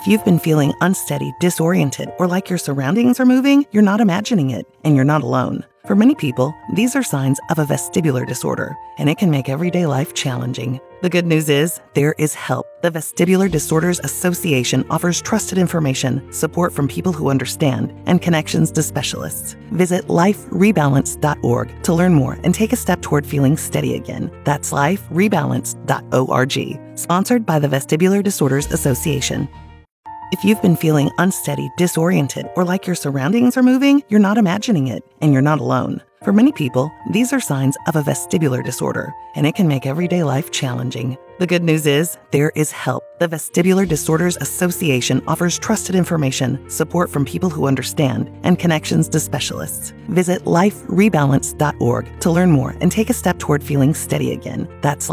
If you've been feeling unsteady, disoriented, or like your surroundings are moving, you're not imagining it, and you're not alone. For many people, these are signs of a vestibular disorder, and it can make everyday life challenging. The good news is, there is help. The Vestibular Disorders Association offers trusted information, support from people who understand, and connections to specialists. Visit liferebalance.org to learn more and take a step toward feeling steady again. That's liferebalance.org. Sponsored by the Vestibular Disorders Association. If you've been feeling unsteady, disoriented, or like your surroundings are moving, you're not imagining it, and you're not alone. For many people, these are signs of a vestibular disorder, and it can make everyday life challenging. The good news is, there is help. The Vestibular Disorders Association offers trusted information, support from people who understand, and connections to specialists. Visit liferebalance.org to learn more and take a step toward feeling steady again. That's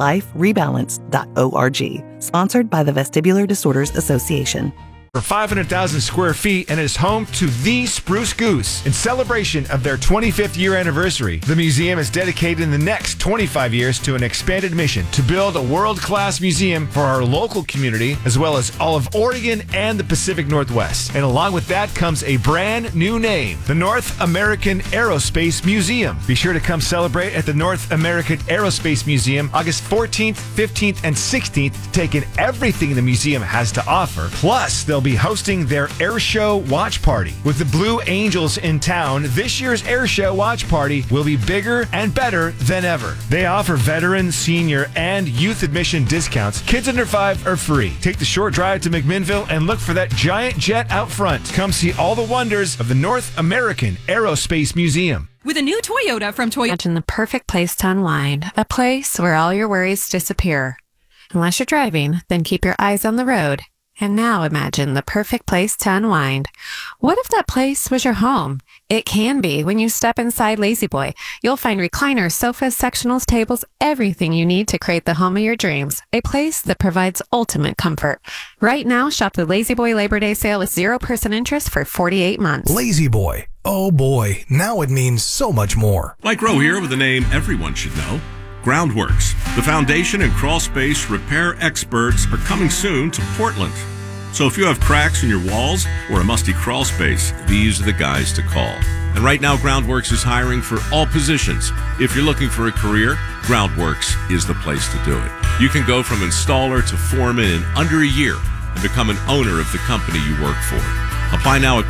liferebalance.org. Sponsored by the Vestibular Disorders Association. For 500,000 square feet and is home to the Spruce Goose. In celebration of their 25th year anniversary, the museum is dedicated in the next 25 years to an expanded mission to build a world-class museum for our local community, as well as all of Oregon and the Pacific Northwest. And along with that comes a brand new name, the North American Aerospace Museum. Be sure to come celebrate at the North American Aerospace Museum August 14th, 15th, and 16th, taking everything the museum has to offer. Plus, they'll be hosting their Air Show Watch Party. With the Blue Angels in town, this year's Air Show Watch Party will be bigger and better than ever. They offer veteran, senior, and youth admission discounts. Kids under 5 are free. Take the short drive to McMinnville and look for that giant jet out front. Come see all the wonders of the North American Aerospace Museum. With a new Toyota from Toyota. Imagine the perfect place to unwind, a place where all your worries disappear. Unless you're driving, then keep your eyes on the road. And now imagine the perfect place to unwind. What if that place was your home? It can be when you step inside La-Z-Boy. You'll find recliners, sofas, sectionals, tables, everything you need to create the home of your dreams. A place that provides ultimate comfort. Right now, shop the La-Z-Boy Labor Day sale with 0% interest for 48 months. La-Z-Boy. Oh boy, now it means so much more. Mike Rowe here with a name everyone should know. Groundworks. The foundation and crawl space repair experts are coming soon to Portland. So if you have cracks in your walls or a musty crawl space, these are the guys to call. And right now, Groundworks is hiring for all positions. If you're looking for a career, Groundworks is the place to do it. You can go from installer to foreman in under a year and become an owner of the company you work for. Apply now at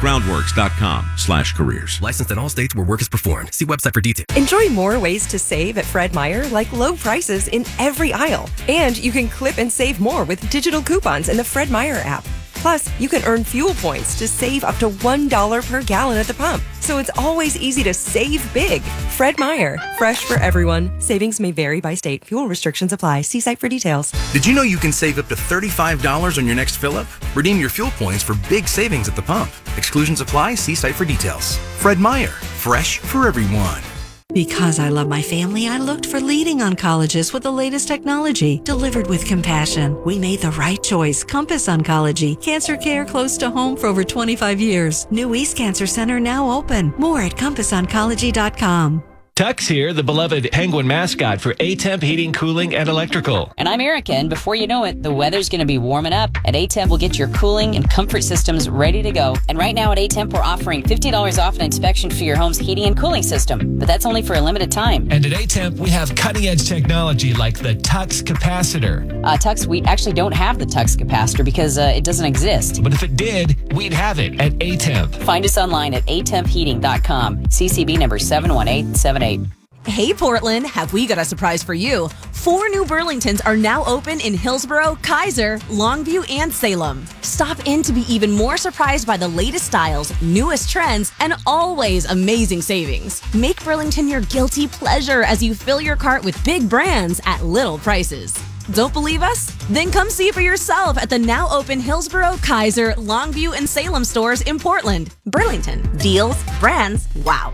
groundworks.com/careers. Licensed in all states where work is performed. See website for details. Enjoy more ways to save at Fred Meyer, like low prices in every aisle. And you can clip and save more with digital coupons in the Fred Meyer app. Plus, you can earn fuel points to save up to $1 per gallon at the pump. So it's always easy to save big. Fred Meyer, fresh for everyone. Savings may vary by state. Fuel restrictions apply. See site for details. Did you know you can save up to $35 on your next fill-up? Redeem your fuel points for big savings at the pump. Exclusions apply. See site for details. Fred Meyer, fresh for everyone. Because I love my family, I looked for leading oncologists with the latest technology, delivered with compassion. We made the right choice. Compass Oncology. Cancer care close to home for over 25 years. New East Cancer Center now open. More at compassoncology.com. Tux here, the beloved Penguin mascot for A-Temp Heating, Cooling, and Electrical. And I'm Erica, and before you know it, the weather's going to be warming up. At A-Temp, we'll get your cooling and comfort systems ready to go. And right now at A-Temp, we're offering $50 off an inspection for your home's heating and cooling system. But that's only for a limited time. And at A-Temp, we have cutting-edge technology like the Tux capacitor. Tux, we actually don't have the Tux capacitor because it doesn't exist. But if it did, we'd have it at A-Temp. Find us online at atempheating.com. CCB number 71878. Hey Portland, have we got a surprise for you? 4 new Burlingtons are now open in Hillsboro, Kaiser, Longview, and Salem. Stop in to be even more surprised by the latest styles, newest trends, and always amazing savings. Make Burlington your guilty pleasure as you fill your cart with big brands at little prices. Don't believe us? Then come see for yourself at the now open Hillsboro, Kaiser, Longview, and Salem stores in Portland. Burlington. Deals, brands, wow.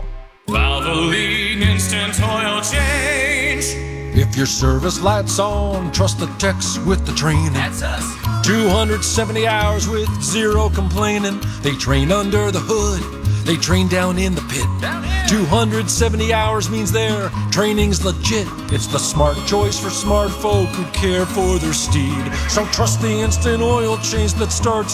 Valvoline Instant Oil Change. If your service light's on, trust the techs with the training. That's us. 270 hours with zero complaining. They train under the hood. They train down in the pit. 270 hours means their training's legit. It's the smart choice for smart folk who care for their steed. So trust the instant oil change that starts